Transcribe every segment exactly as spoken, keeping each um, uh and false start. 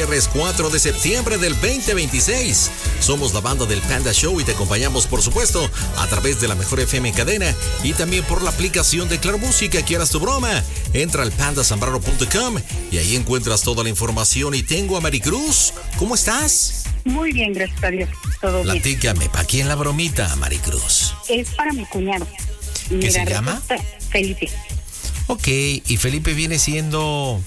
Jueves cuatro de septiembre del veinte veintiséis. Somos la banda del Panda Show y te acompañamos, por supuesto, a través de la Mejor F M en cadena y también por la aplicación de Claro Música. ¿Quieras tu broma? Entra al panda zambrano punto com y ahí encuentras toda la información. Y tengo a Maricruz. ¿Cómo estás? Muy bien, gracias a Dios. Todo bien. Platícame, ¿para quién la bromita, Maricruz? Es para mi cuñado. ¿Qué Mira, se llama? Felipe. Ok, y Felipe viene siendo...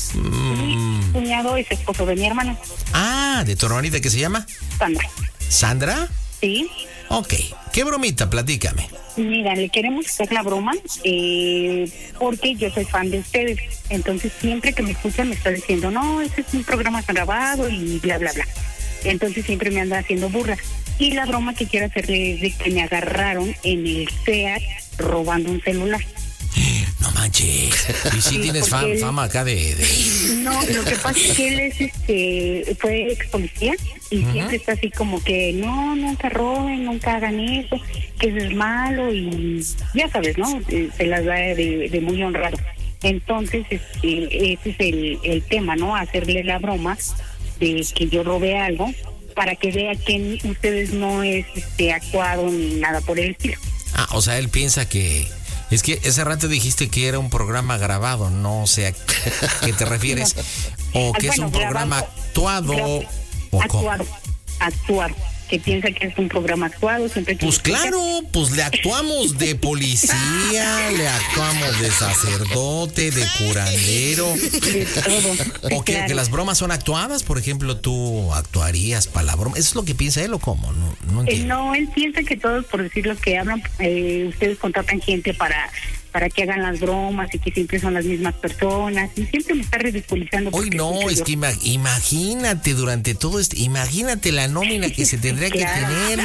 Mi cuñado es esposo de mi hermana. Ah, ¿de tu hermanita qué se llama? Sandra. ¿Sandra? Sí. Ok, ¿qué bromita? Platícame. Mira, le queremos hacer la broma eh, porque yo soy fan de ustedes. Entonces, siempre que me escuchan me está diciendo, no, ese es un programa grabado y bla, bla, bla. Entonces, siempre me anda haciendo burla. Y la broma que quiero hacerle es de que me agarraron en el SEAT robando un celular. No manches. ¿Y si sí, tienes fam, él, fama acá de, de...? No, lo que pasa es que él es, este, fue ex policía y uh-huh. siempre está así como que no, nunca roben, nunca hagan eso, que eso es malo y ya sabes, ¿no? Se las da de, de muy honrado. Entonces, este, ese es el, el tema, ¿no? Hacerle la broma de que yo robé algo para que vea que ustedes no es este, actuado ni nada por el estilo. Ah, o sea, él piensa que... Es que ese rato dijiste que era un programa grabado, no sé a qué te refieres. O que bueno, es un programa grabado, actuado. Grabado, o actuado, actuado. Que piensa que es un programa actuado. Siempre pues claro, pues le actuamos de policía, le actuamos de sacerdote, de curandero. De todo. ¿O que, claro. que las bromas son actuadas? Por ejemplo, ¿tú actuarías para la broma? ¿Eso es lo que piensa él o cómo? No, no entiendo. Eh, no, él piensa que todos, por decir lo que hablan, eh, ustedes contratan gente para... para que hagan las bromas y que siempre son las mismas personas y siempre me está ridiculizando. Hoy no, es yo. que ima- imagínate durante todo esto, imagínate la nómina que se tendría claro. que tener.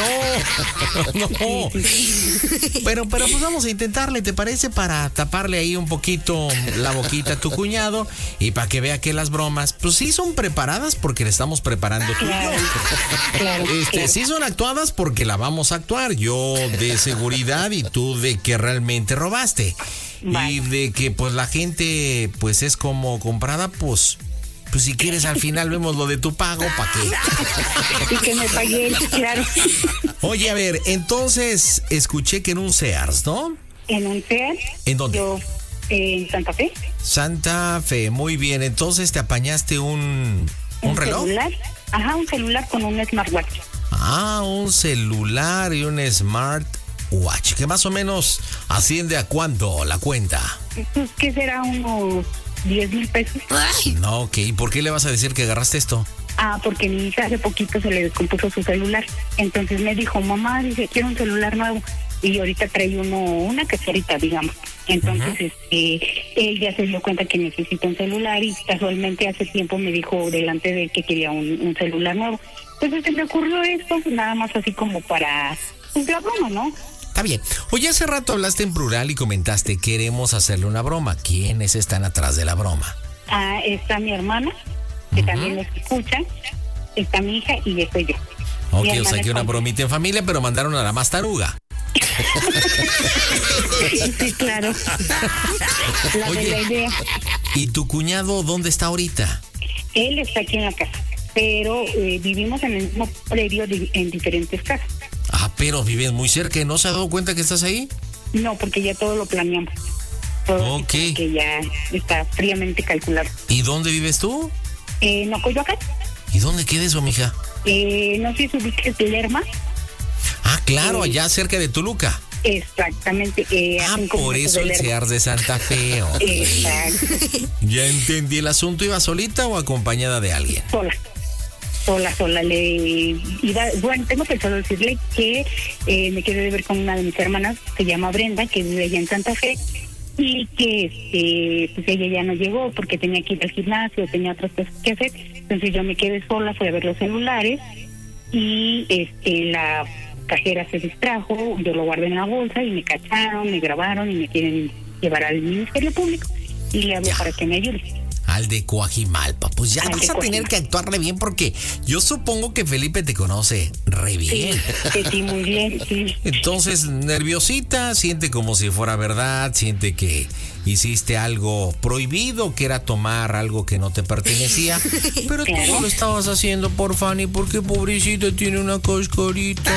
No, no. Pero, pero pues vamos a intentarle, ¿te parece? Para taparle ahí un poquito la boquita a tu cuñado y para que vea que las bromas, pues sí son preparadas porque le estamos preparando tú claro, y yo. Claro, este, claro. Sí son actuadas porque la vamos a actuar, yo de seguridad y tú de que realmente robaste. Vale. Y de que pues la gente pues es como comprada, pues pues si quieres al final vemos lo de tu pago, ¿para qué? Y que me pagué, claro. Oye, a ver, entonces escuché que en un Sears, ¿no? En un Sears. ¿En dónde? Yo, eh, en Santa Fe. Santa Fe, muy bien. Entonces te apañaste un, ¿un, ¿Un reloj? Celular. Ajá, un celular con un smartwatch. Ah, un celular y un smart Watch, que más o menos asciende a cuánto la cuenta. Pues que será unos diez mil pesos. No, ok, ¿por qué le vas a decir que agarraste esto? Ah, porque mi hija hace poquito se le descompuso su celular. Entonces me dijo, mamá, dice, quiero un celular nuevo. Y ahorita trae uno, una caserita, digamos. Entonces, uh-huh. este, él ya se dio cuenta que necesita un celular y casualmente hace tiempo me dijo delante de él que quería un, un celular nuevo. Entonces se me ocurrió esto, nada más así como para, pues la broma, ¿no? Está bien. Oye, hace rato hablaste en plural y comentaste, queremos hacerle una broma. ¿Quiénes están atrás de la broma? Ah, está mi hermana, que uh-huh. también nos escucha, está mi hija y estoy yo. Ok, o sea que una bromita en familia, pero mandaron a la más taruga. Sí, claro. La Oye, de la idea. ¿Y tu cuñado dónde está ahorita? Él está aquí en la casa, pero eh, vivimos en el mismo predio de, en diferentes casas. Ah, pero vives muy cerca, ¿no se ha dado cuenta que estás ahí? No, porque ya todo lo planeamos. Todo ok. Que ya está fríamente calculado. ¿Y dónde vives tú? Eh, en Coyoacán. ¿Y dónde queda eso, mija? Eh, no sé si ubiques Lerma. Ah, claro, eh, allá cerca de Toluca. Exactamente. Eh, ah, por eso el Sears de Santa Fe. Okay. Exacto. Ya entendí el asunto. ¿Iba solita o acompañada de alguien? Sola. Sola, sola. Le iba, bueno, tengo pensado decirle que eh, me quedé de ver con una de mis hermanas, se llama Brenda, que vive allá en Santa Fe, y que este, pues ella ya no llegó porque tenía que ir al gimnasio, tenía otras cosas que hacer. Entonces yo me quedé sola, fui a ver los celulares y este la cajera se distrajo, yo lo guardé en la bolsa y me cacharon, me grabaron y me quieren llevar al Ministerio Público y le hablé para que me ayude. Al de Coajimalpa. Pues ya Al vas de a tener que actuarle bien porque yo supongo que Felipe te conoce re bien. Sí, sí, muy bien, sí. Entonces, nerviosita, siente como si fuera verdad, siente que hiciste algo prohibido, que era tomar algo que no te pertenecía, pero Claro. tú no lo estabas haciendo por Fanny, porque pobrecita tiene una cascarita.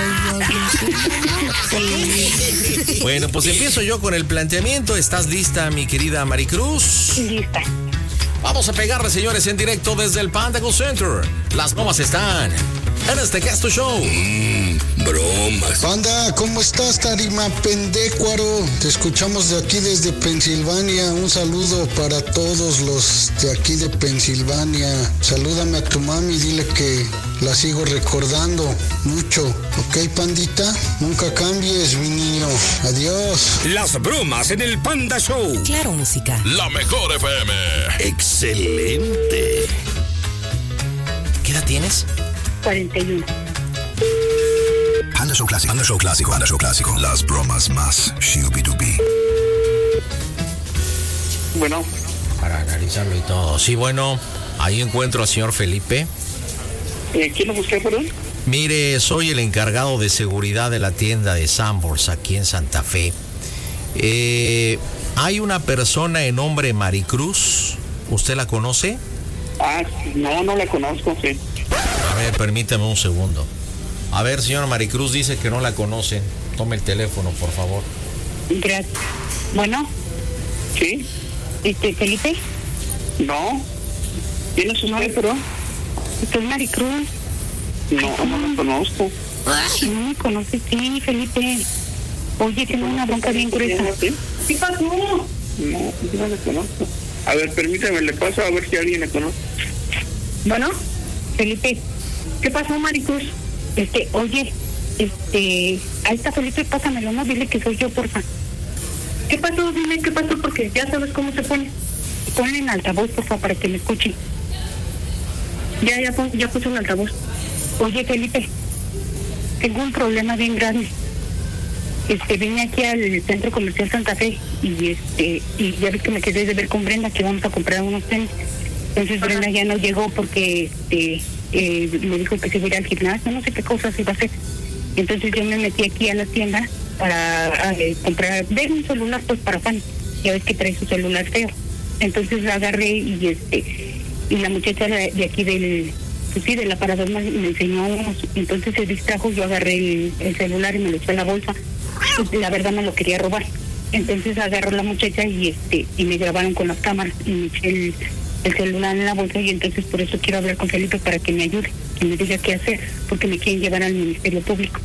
Bueno, pues empiezo yo con el planteamiento. ¿Estás lista, mi querida Maricruz? Lista. Vamos a pegarle, señores, en directo desde el Panda Go Center. Las bromas están en este Casto Show. Mmm, bromas. Panda, ¿cómo estás, Tarima Pendécuaro? Te escuchamos de aquí desde Pensilvania. Un saludo para todos los de aquí de Pensilvania. Salúdame a tu mami, dile que la sigo recordando mucho. ¿Ok, Pandita? Nunca cambies, mi niño. Adiós. Las bromas en el Panda Show. Claro, música. La mejor F M. Excelente. ¿Qué edad tienes? cuarenta y uno. Panda Show Clásico. Panda Show Clásico. Panda Show Clásico. Las bromas más shubi-dubi. Bueno, Para analizarlo y todo. Sí, bueno, ahí encuentro al señor Felipe. eh, ¿quién lo busca, perdón? Mire, soy el encargado de seguridad de la tienda de Sanborns aquí en Santa Fe. Eh, hay una persona de nombre Maricruz. ¿Usted la conoce? Ah, no, no la conozco, sí. A ver, permítame un segundo. A ver, señora Maricruz dice que no la conocen. Tome el teléfono, por favor. Gracias. Bueno, ¿Sí? este, Felipe, No. ¿Quién es no, usted? pero soy Maricruz. No, no la conozco. No me conoces, sí, Felipe. Oye, tengo una bronca bien gruesa. ¿Sí? ¿Qué pasó? No, no la conozco. A ver, permítame, le paso a ver si alguien la conoce. Bueno, Felipe, ¿qué pasó, Maricruz? Este, oye, este, ahí está Felipe, pásamelo, no, dile que soy yo, porfa. ¿Qué pasó? Dime qué pasó, porque ya sabes cómo se pone. Ponle en altavoz, porfa, para que me escuchen. Ya, ya, pon- ya puse un altavoz. Oye, Felipe, tengo un problema bien grave. Este, vine aquí al Centro Comercial Santa Fe y este, y ya ves que me quedé de ver con Brenda que vamos a comprar unos tenis. Entonces Brenda ya no llegó porque este, eh, me dijo que se iba a ir al gimnasio, no sé qué cosas iba a hacer. Entonces yo me metí aquí a la tienda para eh, comprar, ver un celular pues para Fanny. Ya ves que trae su celular feo. Entonces agarré y este y la muchacha de, de aquí del, pues sí, del aparador me, me enseñó unos. Entonces se distrajo, yo agarré el, el celular y me lo eché en la bolsa. Pues, la verdad me lo quería robar. Entonces agarró la muchacha y este y me grabaron con las cámaras y me eché el, el celular en la bolsa y entonces por eso quiero hablar con Felipe para que me ayude, que me diga qué hacer, porque me quieren llevar al Ministerio Público.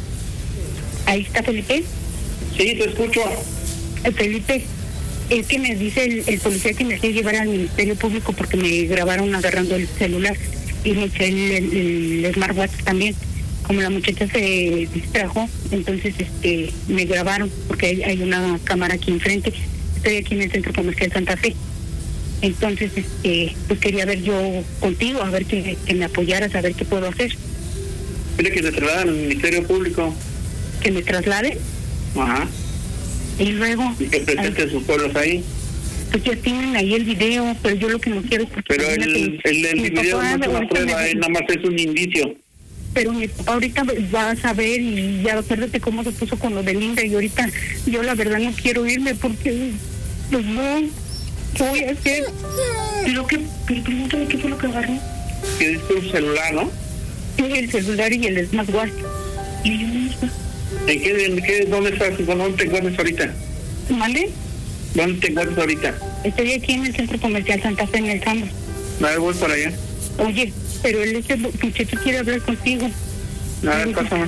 Ahí está Felipe. Sí, te escucho. Eh, Felipe, es que me dice el, el policía que me quiere llevar al Ministerio Público porque me grabaron agarrando el celular y me eché el, el, el smartwatch también. Como la muchacha se distrajo, entonces este me grabaron porque hay, hay una cámara aquí enfrente. Estoy aquí en el Centro Comercial Santa Fe. Entonces, este, pues quería ver yo contigo, a ver que, que me apoyaras, a ver qué puedo hacer. Quiere que te trasladen al Ministerio Público. Que me traslade Ajá. y luego... Y que presente sus pueblos ahí. Pues ya tienen ahí el video, pero yo lo que no quiero es... porque Pero el, imagínate, el, el mi video papá no es una ahorita prueba, me- eh, nada más es un indicio. Pero mi papá ahorita va a saber y ya acuérdate cómo se puso con lo de Linda y ahorita yo la verdad no quiero irme porque pues no, ¿qué voy a hacer? Lo que, pero pregúntame qué fue lo que agarré. Que es un celular, ¿no? El celular y el smartwatch. Y yo no sé. ¿En qué, en qué, dónde estás? ¿Dónde te encuentras ahorita? ¿Mande? ¿Dónde te encuentras ahorita? Estoy aquí en el Centro Comercial Santa Fe en el Sambor. A ver, voy para allá. Oye, pero él ese muchacho quiere hablar contigo. A ver, pásame.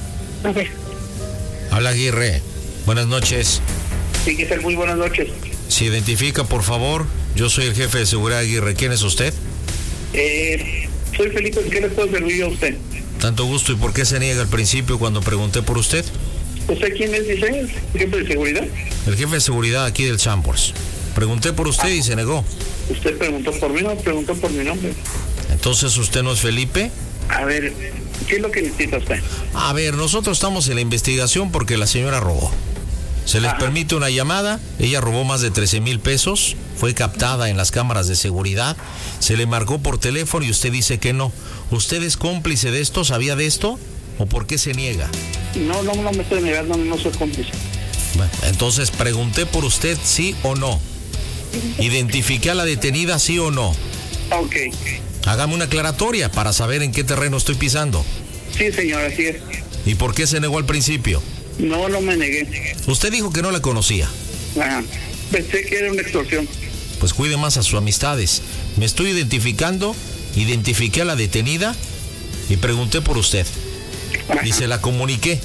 A ver. Habla Aguirre. Buenas noches. Sí, que ser muy buenas noches. Se identifica, por favor. Yo soy el jefe de seguridad Aguirre. ¿Quién es usted? Eh, soy Felipe, ¿qué le puedo servir a usted? Tanto gusto. ¿Y por qué se niega al principio cuando pregunté por usted? ¿Usted quién es, dice? ¿El jefe de seguridad? El jefe de seguridad aquí del Sanborns. Pregunté por usted y se negó. Usted preguntó por mí, no preguntó por mi nombre. Entonces, ¿usted no es Felipe? A ver, ¿qué es lo que necesita usted? A ver, nosotros estamos en la investigación porque la señora robó. Se les Ajá. permite una llamada. Ella robó más de trece mil pesos. fue captada en las cámaras de seguridad, se le marcó por teléfono y usted dice que no. ¿Usted es cómplice de esto? ¿Sabía de esto? ¿O por qué se niega? No, no, no me estoy negando, no soy cómplice. Bueno, entonces pregunté por usted, sí o no. ¿Identifiqué a la detenida, sí o no? Ok. Hágame una aclaratoria para saber en qué terreno estoy pisando. Sí, señor, así es. ¿Y por qué se negó al principio? No, no me negué. Usted dijo que no la conocía. Ajá. Pensé que era una extorsión. Pues cuide más a sus amistades. Me estoy identificando, identifiqué a la detenida y pregunté por usted. Y se la comuniqué.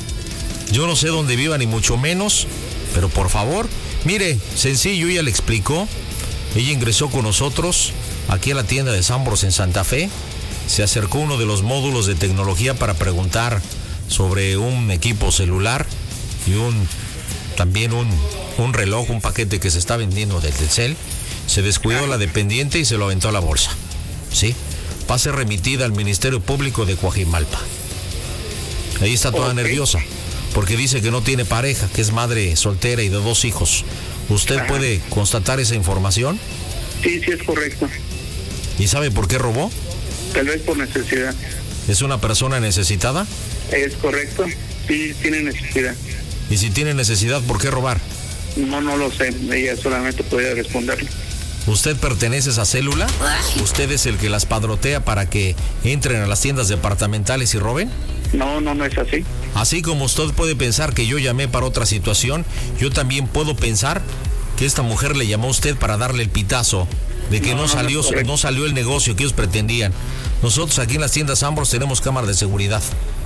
Yo no sé dónde viva ni mucho menos, pero por favor, mire, sencillo, ella le explicó. Ella ingresó con nosotros aquí a la tienda de Sambros en Santa Fe. Se acercó a uno de los módulos de tecnología para preguntar sobre un equipo celular y un también un, un reloj, un paquete que se está vendiendo del Telcel. Se descuidó la dependiente y se lo aventó a la bolsa. ¿Sí? Va a ser remitida al Ministerio Público de Coajimalpa. Ahí está toda okay. nerviosa, porque dice que no tiene pareja, que es madre soltera y de dos hijos. ¿Usted Ajá. puede constatar esa información? Sí, sí es correcto. ¿Y sabe por qué robó? Tal vez por necesidad. ¿Es una persona necesitada? Es correcto, sí tiene necesidad. ¿Y si tiene necesidad, por qué robar? No, no lo sé, ella solamente puede responderle. ¿Usted pertenece a esa célula? ¿Usted es el que las padrotea para que entren a las tiendas departamentales y roben? No, no, no es así. Así como usted puede pensar que yo llamé para otra situación, yo también puedo pensar que esta mujer le llamó a usted para darle el pitazo de que no, no salió no, no salió el negocio que ellos pretendían. Nosotros aquí en las tiendas Ambros tenemos cámaras de seguridad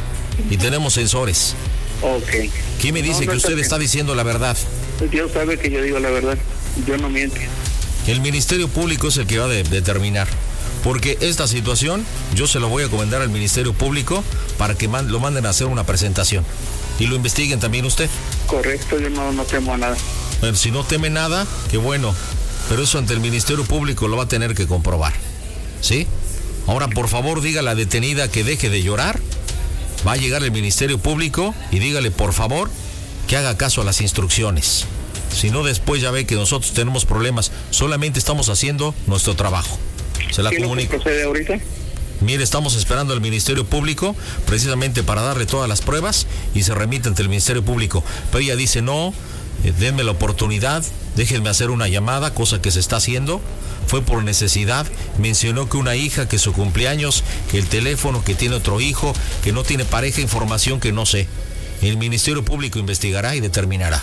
y tenemos sensores. Ok. ¿Quién me dice no, no que usted está, está diciendo la verdad? Dios sabe que yo digo la verdad. Yo no miento. El Ministerio Público es el que va a de, determinar. Porque esta situación yo se lo voy a comentar al Ministerio Público para que man, lo manden a hacer una presentación. Y lo investiguen también usted. Correcto, yo no, no temo a nada. Bueno, si no teme nada, qué bueno. Pero eso ante el Ministerio Público lo va a tener que comprobar. ¿Sí? Ahora, por favor, diga a la detenida que deje de llorar. Va a llegar el Ministerio Público y dígale, por favor, que haga caso a las instrucciones. Si no, después ya ve que nosotros tenemos problemas. Solamente estamos haciendo nuestro trabajo. Se la comunico. ¿Qué procede ahorita? Mire, estamos esperando al Ministerio Público precisamente para darle todas las pruebas y se remite ante el Ministerio Público. Pero ella dice, no, eh, denme la oportunidad, déjenme hacer una llamada, cosa que se está haciendo. Fue por necesidad, mencionó que una hija, que su cumpleaños, que el teléfono, que tiene otro hijo, que no tiene pareja, información que no sé. El Ministerio Público investigará y determinará.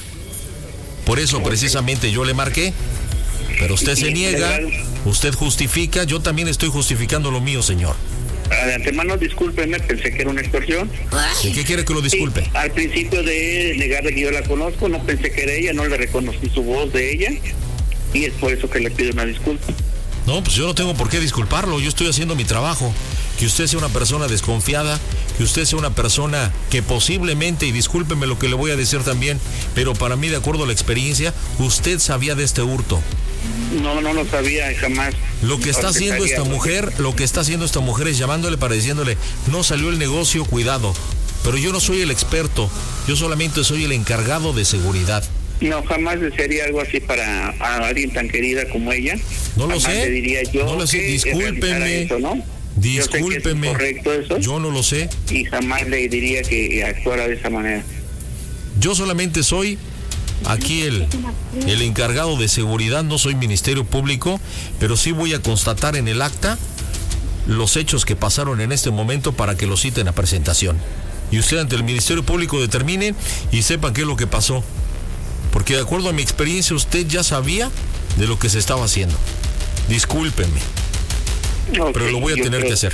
Por eso precisamente yo le marqué, pero usted se niega, usted justifica, yo también estoy justificando lo mío, señor. De antemano, discúlpeme, pensé que era una extorsión. ¿De qué quiere que lo disculpe? Sí, al principio de negarle que yo la conozco, no pensé que era ella, no le reconocí su voz de ella, y es por eso que le pido una disculpa. No, pues yo no tengo por qué disculparlo, yo estoy haciendo mi trabajo. Que usted sea una persona desconfiada, que usted sea una persona que posiblemente, y discúlpeme lo que le voy a decir también, pero para mí, de acuerdo a la experiencia, usted sabía de este hurto. No, no lo sabía jamás. Lo que está haciendo esta mujer, lo que está haciendo esta mujer es llamándole para diciéndole, no salió el negocio, cuidado. Pero yo no soy el experto, yo solamente soy el encargado de seguridad. No, jamás desearía algo así para a alguien tan querida como ella. No lo jamás sé, le diría yo no lo sé, discúlpeme, eso, ¿no? discúlpeme, yo, sé que es correcto eso, yo no lo sé. Y jamás le diría que actuara de esa manera. Yo solamente soy aquí el, el encargado de seguridad, no soy Ministerio Público, pero sí voy a constatar en el acta los hechos que pasaron en este momento para que lo citen a presentación. Y usted ante el Ministerio Público determine y sepa qué es lo que pasó. Porque de acuerdo a mi experiencia, usted ya sabía de lo que se estaba haciendo. Discúlpeme, okay, pero lo voy a tener creo, que hacer.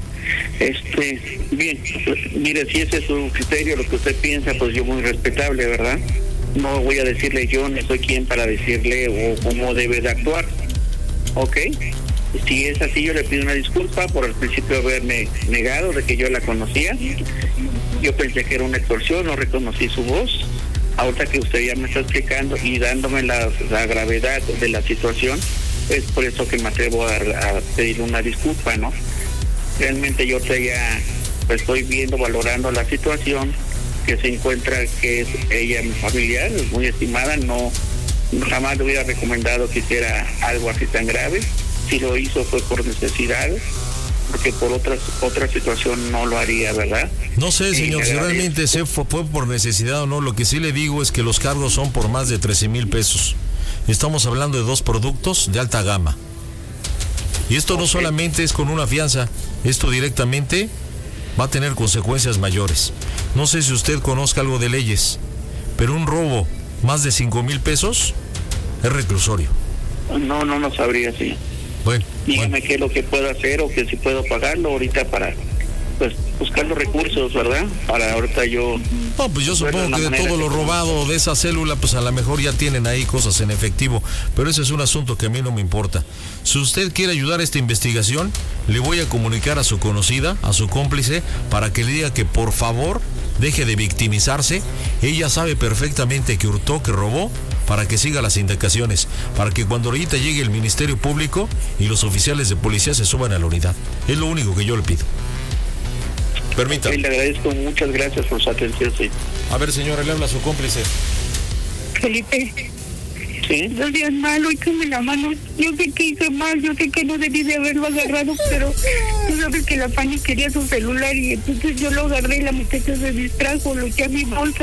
Este, bien, mire, si ese es su criterio, lo que usted piensa, pues yo muy respetable, ¿verdad? No voy a decirle yo, no soy quien para decirle o cómo debe de actuar, ¿ok? Si es así, yo le pido una disculpa por al principio haberme negado de que yo la conocía. Yo pensé que era una extorsión, no reconocí su voz. Ahorita que usted ya me está explicando y dándome la, la gravedad de la situación, es por eso que me atrevo a, a pedir una disculpa, ¿no? Realmente yo te ya estoy viendo, valorando la situación, que se encuentra que es ella mi familiar, muy estimada, no jamás le hubiera recomendado que hiciera algo así tan grave. Si lo hizo fue por necesidad, porque por otras otra situación no lo haría, ¿verdad? No sé, señor, eh, si realmente se fue, fue por necesidad o no. Lo que sí le digo es que los cargos son por más de trece mil pesos. Estamos hablando de dos productos de alta gama. Y esto okay. no solamente es con una fianza, esto directamente va a tener consecuencias mayores. No sé si usted conozca algo de leyes, pero un robo más de cinco mil pesos es reclusorio. No, no lo sabría, sí. Bueno, dígame bueno. qué es lo que puedo hacer o que si puedo pagarlo ahorita para pues buscar los recursos, ¿verdad? Para ahorita yo... No, pues yo supongo que de todo lo robado de esa célula, pues a lo mejor ya tienen ahí cosas en efectivo, pero ese es un asunto que a mí no me importa. Si usted quiere ayudar a esta investigación, le voy a comunicar a su conocida, a su cómplice, para que le diga que por favor deje de victimizarse. Ella sabe perfectamente que hurtó, que robó, para que siga las indicaciones, para que cuando ahorita llegue el Ministerio Público y los oficiales de policía se suban a la unidad. Es lo único que yo le pido. Permítame. Sí, le agradezco, muchas gracias por su atención, sí. A ver, señora, le habla a su cómplice. Felipe. Sí. No seas malo, échame la mano. Yo sé que hice mal, yo sé que no debí de haberlo agarrado, pero tú sabes que la Fanny quería su celular y entonces yo lo agarré y la muchacha se distrajo, lo eché a mi bolsa.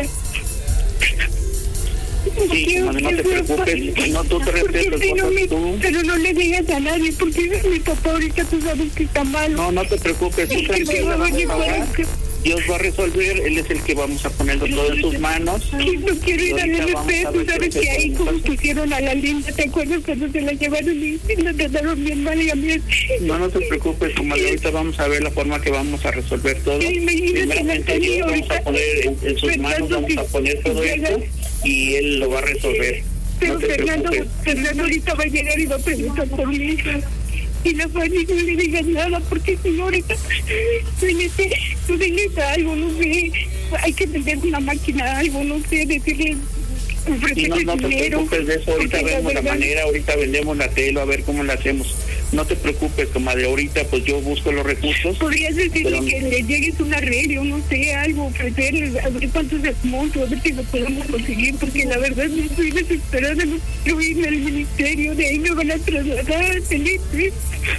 Sí, no, no te preocupes, no, tú te respetas, si no me, tú. Pero no le digas a nadie, porque mi papá ahorita tú sabes que está malo. No, no te preocupes, tú tranquila, Dios va a resolver, Él es el que vamos a ponerlo todo en sus manos. Sí, no quiero ir al M P, tú sabes que ahí como pusieron a la linda, ¿te acuerdas cuando se la llevaron y la trataron bien mal y a mí? No, no te preocupes, comadre, ahorita vamos a ver la forma que vamos a resolver todo. Primeramente Dios vamos a poner en, en sus manos, vamos a poner todo esto y Él lo va a resolver. Pero no te Fernando, Fernando ahorita va a llegar y va a preguntar por mi hija. Y la Fanny no le digas nada, porque si no ahorita tú diles algo, no sé, hay que vender una máquina, algo, no sé, decirle, ofrecerle no, no te dinero. preocupes de eso, ahorita vemos la, la manera, ahorita vendemos la tela, a ver cómo la hacemos. No te preocupes, comadre, ahorita pues yo busco los recursos. Podrías decirle pero... que le llegues un arreglo, no sé, algo, ofrecerle, a ver cuántos es monto, a ver si lo podemos conseguir, porque la verdad no estoy desesperada, no quiero irme al ministerio, de ahí me van a trasladar, Felipe.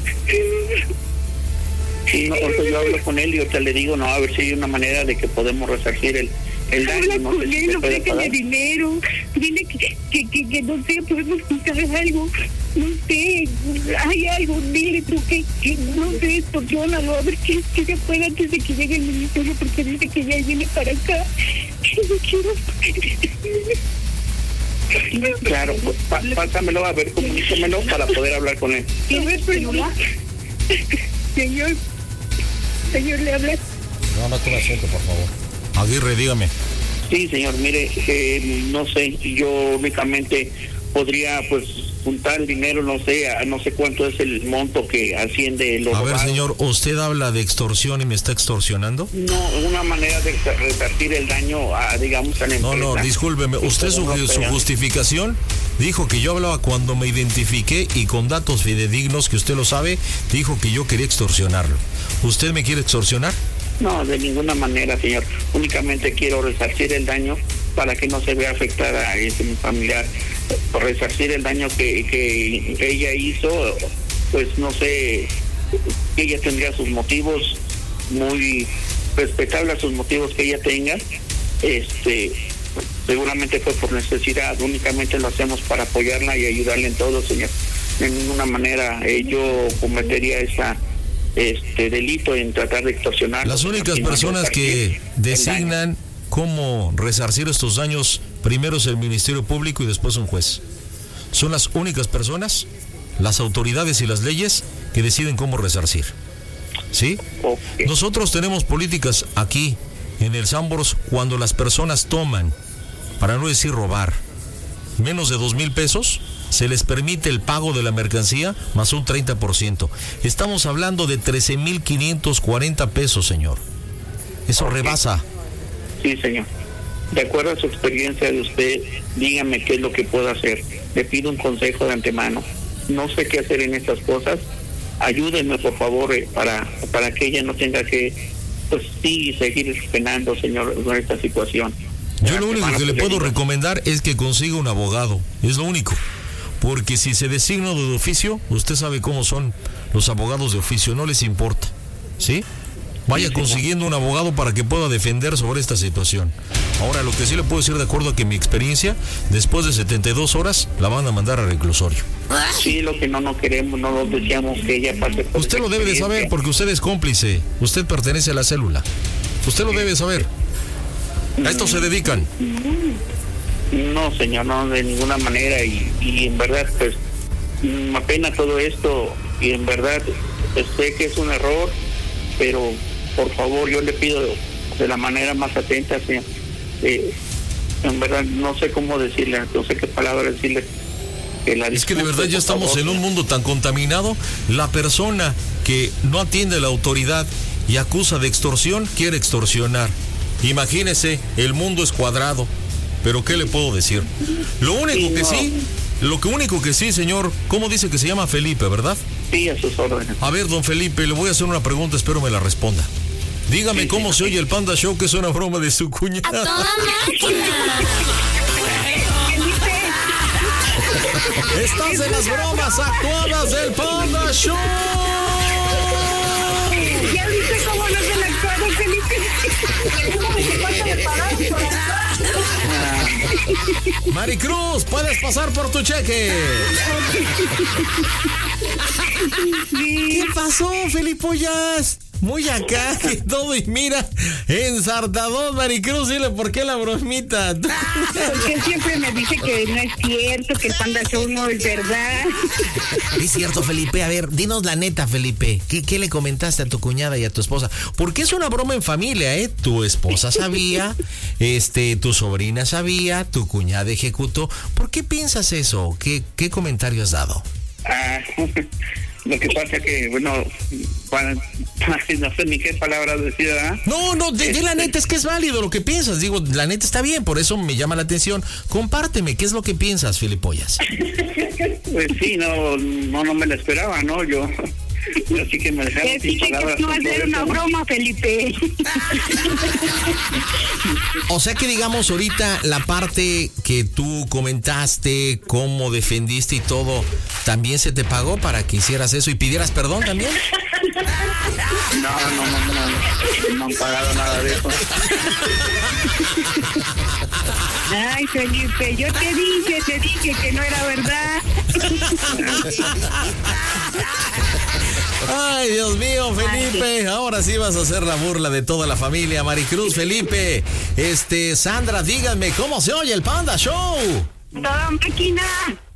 Sí, no, ahorita yo hablo con él y ahorita le digo, no, a ver si hay una manera de que podemos resarcir el, el daño. Habla no con sé si él, se puede ofrécele pagar. dinero, dile que, que, que, que no sé, podemos juntar algo, no sé, hay algo, dile tú que, que no sé, extorsiónalo, a ver qué, qué se puede antes de que llegue el ministerio, porque dice que ya viene para acá, que no quiero... Claro, pues, pa, pásamelo, a ver, comunícamelo para poder hablar con él. ¿Tienes celular? Señor, señor, ¿le hablas? No, no te me siento, por favor. Aguirre, dígame. Sí, señor, mire, eh, no sé, yo únicamente podría, pues, juntar el dinero, no sé, a, no sé cuánto es el monto que asciende lo A ver, robado. señor, ¿usted habla de extorsión y me está extorsionando? No, una manera de resarcir el daño, a, digamos, a la empresa. No, no, discúlpeme, usted su, su justificación dijo que yo hablaba cuando me identifiqué y con datos fidedignos, que usted lo sabe, dijo que yo quería extorsionarlo. ¿Usted me quiere extorsionar? No, de ninguna manera, señor. Únicamente quiero resarcir el daño para que no se vea afectada a ese mi familiar. Por resarcir el daño que, que ella hizo, pues no sé, ella tendría sus motivos, muy respetables sus motivos que ella tenga. Este, seguramente fue por necesidad, únicamente lo hacemos para apoyarla y ayudarle en todo, señor. De ninguna manera eh, yo cometería esa este delito en tratar de extorsionar. Las únicas personas que designan cómo resarcir estos daños, primero es el Ministerio Público y después un juez. Son las únicas personas, las autoridades y las leyes, que deciden cómo resarcir. ¿Sí? Okay. Nosotros tenemos políticas aquí en el Sambors cuando las personas toman, para no decir robar, menos de dos mil pesos, se les permite el pago de la mercancía más un treinta por ciento. Estamos hablando de trece mil quinientos cuarenta pesos, señor. Eso okay. rebasa. Sí, señor. De acuerdo a su experiencia de usted, dígame qué es lo que puedo hacer. Le pido un consejo de antemano. No sé qué hacer en estas cosas. Ayúdenme, por favor, eh, para para que ella no tenga que, pues sí, seguir penando, señor, con esta situación. Yo lo único que le puedo recomendar es que consiga un abogado, es lo único. Porque si se designa de oficio, usted sabe cómo son los abogados de oficio, no les importa, ¿sí? Vaya consiguiendo un abogado para que pueda defender sobre esta situación. Ahora, lo que sí le puedo decir, de acuerdo a que mi experiencia, después de setenta y dos horas, la van a mandar al reclusorio. Sí, lo que no no queremos, no nos deseamos que ella pase por Usted lo debe de saber porque usted es cómplice, usted pertenece a la célula. Usted lo debe saber. ¿A esto se dedican? No, señor, no, de ninguna manera. Y, y en verdad, pues, me apena todo esto. Y en verdad, pues, sé que es un error, pero por favor, yo le pido de la manera más atenta, señor. Eh, en verdad, no sé cómo decirle, no sé qué palabra decirle. Que la es que de verdad ya estamos favor, en un mundo tan contaminado. La persona que no atiende a la autoridad y acusa de extorsión, quiere extorsionar. Imagínese, el mundo es cuadrado. Pero ¿qué le puedo decir? Lo único sí, que no. sí, lo que único que sí, señor, ¿cómo dice que se llama Felipe, verdad? Sí, a sus órdenes. A ver, don Felipe, le voy a hacer una pregunta, espero me la responda. Dígame sí, cómo sí, se sí. oye el Panda Show, que es una broma de su cuñada. ¡A toda máquina! Estás en las bromas actuadas del Panda Show. ¿Ya viste cómo no se la actuaron, Felipe? ¿Cómo se pasa de parar por acá? Maricruz, puedes pasar por tu cheque. ¿Qué pasó, Felipollas? Muy acá, que todo, y mira, ensartadón, Maricruz, dile por qué la bromita. Porque siempre me dice que no es cierto, que el Panda Show no es verdad. Es cierto, Felipe. A ver, dinos la neta, Felipe. ¿Qué, qué le comentaste a tu cuñada y a tu esposa? Porque es una broma en familia, ¿eh? Tu esposa sabía, este, tu sobrina sabía, tu cuñada ejecutó. ¿Por qué piensas eso? ¿Qué, qué comentario has dado? Ah, lo que pasa que, bueno, para, no sé ni qué palabras decir, ¿verdad? No, no, de, de la neta es que es válido lo que piensas. Digo, la neta está bien, por eso me llama la atención. Compárteme, ¿qué es lo que piensas, Filipollas? Pues sí, no, no, no me la esperaba, ¿no? Yo, así que me dejaron Te sin dije palabras. que no con todo hacer una eso, ¿no? broma, Felipe. O sea que digamos ahorita la parte que tú comentaste, cómo defendiste y todo, ¿también se te pagó para que hicieras eso y pidieras perdón también? No, no, no, no, no han pagado nada de eso. Ay, Felipe, yo te dije, te dije que no era verdad. Ay, Dios mío, Felipe, ahora sí vas a hacer la burla de toda la familia. Maricruz, Felipe, este, Sandra, díganme, ¿cómo se oye el Panda Show? Toda máquina.